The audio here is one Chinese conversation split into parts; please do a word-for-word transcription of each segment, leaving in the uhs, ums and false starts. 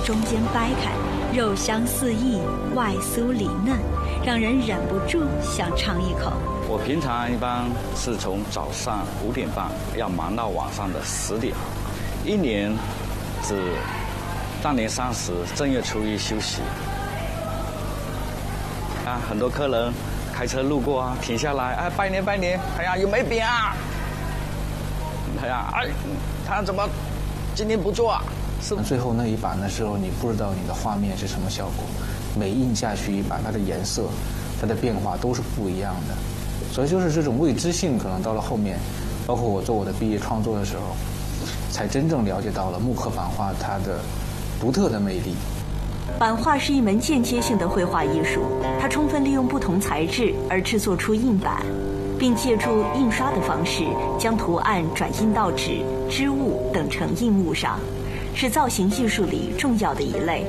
中间掰开，肉香四溢，外酥里嫩，让人忍不住想尝一口。 我平常一般是从早上五点半要忙到晚上的十点，一年只大年三十、正月初一休息。啊，很多客人开车路过啊，停下来，哎，拜年拜年，哎呀，有没饼啊？哎呀，哎，他怎么今天不做啊？是最后那一把的时候，你不知道你的画面是什么效果，每印下去一把，它的颜色、它的变化都是不一样的。所以就是这种未知性，可能到了后面，包括我做我的毕业创作的时候，才真正了解到了木刻版画它的独特的魅力。 版画是一门间接性的绘画艺术，它充分利用不同材质而制作出印版，并借助印刷的方式将图案转印到纸、织物等成印物上，是造型艺术里重要的一类。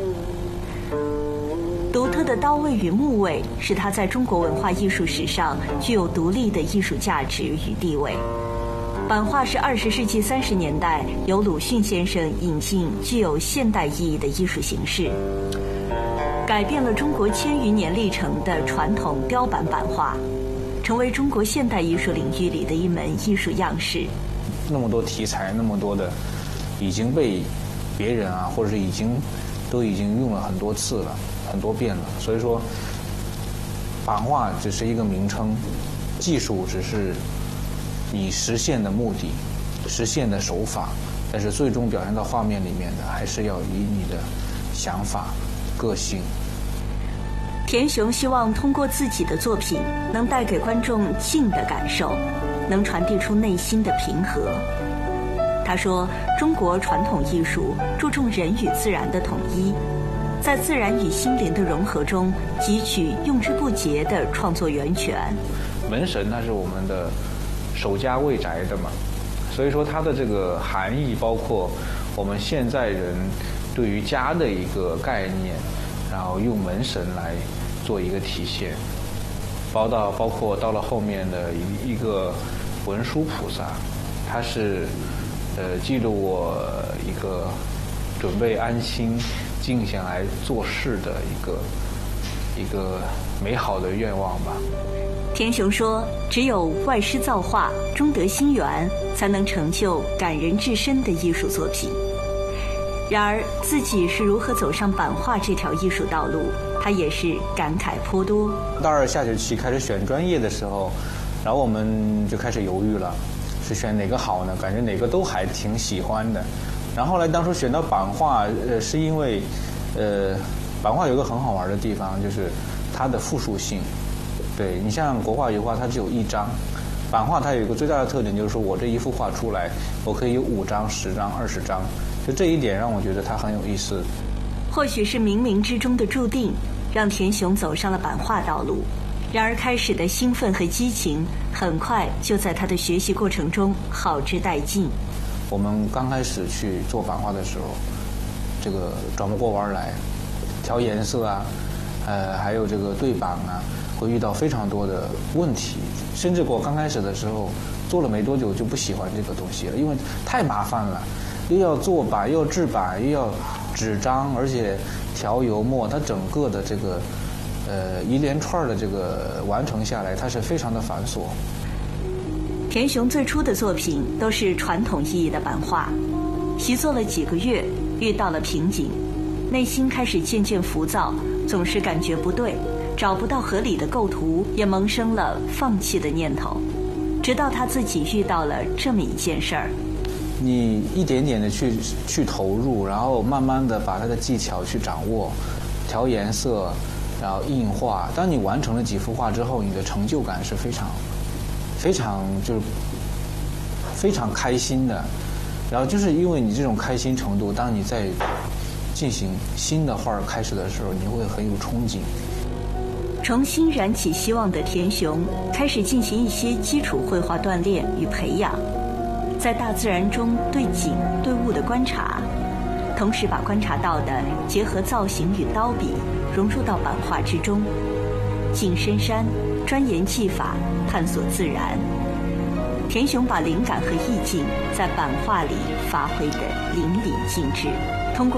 独特的刀位与木位使它在中国文化艺术史上具有独立的艺术价值与地位。版画是二十世纪三十年代由鲁迅先生引进具有现代意义的艺术形式，改变了中国千余年历程的传统雕版版画，成为中国现代艺术领域里的一门艺术样式。 那么多题材，那么多的已经被别人啊，或者是已经都已经用了很多次了，很多遍了。所以说，版画只是一个名称，技术只是你实现的目的、实现的手法，但是最终表现到画面里面的，还是要以你的想法、个性。 田雄希望通过自己的作品，能带给观众静的感受，能传递出内心的平和。他说，中国传统艺术注重人与自然的统一，在自然与心灵的融合中汲取用之不竭的创作源泉。 门神它是我们的守家卫宅的嘛，所以说它的这个含义，包括我们现在人对于家的一个概念，然后用门神来做一个体现，包到包括到了后面的一一个文殊菩萨，它是呃记录我一个准备安心静下来做事的一个一个美好的愿望吧。 田雄说，只有外师造化，中得心源，才能成就感人至深的艺术作品。然而自己是如何走上版画这条艺术道路，他也是感慨颇多。 大二下学期开始选专业的时候，然后我们就开始犹豫了，是选哪个好呢？感觉哪个都还挺喜欢的。然后后来当初选到版画，呃，是因为，呃，版画有个很好玩的地方，就是它的复数性。对，你像国画、油画，它只有一张，版画它有一个最大的特点，就是说我这一幅画出来，我可以有五张、十张、二十张，就这一点让我觉得它很有意思。 或许是冥冥之中的注定，让田雄走上了版画道路。然而开始的兴奋和激情，很快就在他的学习过程中耗之殆尽。 我们刚开始去做版画的时候，这个转不过弯来，调颜色啊，呃，还有这个对版啊，会遇到非常多的问题。甚至我刚开始的时候做了没多久就不喜欢这个东西了，因为太麻烦了，又要做版，又要制版，又要纸张，而且调油墨，它整个的这个呃一连串的这个完成下来，它是非常的繁琐。 田雄最初的作品都是传统意义的版画，习作了几个月，遇到了瓶颈，内心开始渐渐浮躁，总是感觉不对，找不到合理的构图，也萌生了放弃的念头。直到他自己遇到了这么一件事儿， 你一点点的去去投入，然后慢慢的把它的技巧去掌握，调颜色，然后印画。当你完成了几幅画之后，你的成就感是非常非常就是非常开心的。然后就是因为你这种开心程度，当你在进行新的画开始的时候，你会很有憧憬。 重新燃起希望的田雄开始进行一些基础绘画锻炼与培养，在大自然中对景对物的观察，同时把观察到的结合造型与刀笔融入到版画之中，进深山，钻研技法，探索自然。田雄把灵感和意境在版画里发挥得淋漓尽致。通过